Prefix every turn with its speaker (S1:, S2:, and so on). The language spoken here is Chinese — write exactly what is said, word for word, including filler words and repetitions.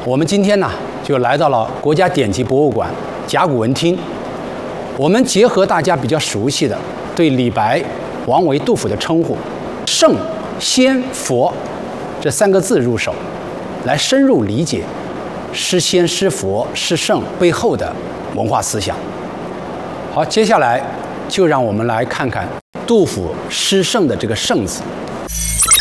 S1: 我们今天呢，就来到了国家典籍博物馆甲骨文厅。我们结合大家比较熟悉的对李白、王维、杜甫的称呼“圣、仙、佛”这三个字入手，来深入理解诗仙、诗佛、诗圣背后的文化思想。好，接下来就让我们来看看杜甫诗圣的这个“圣”字。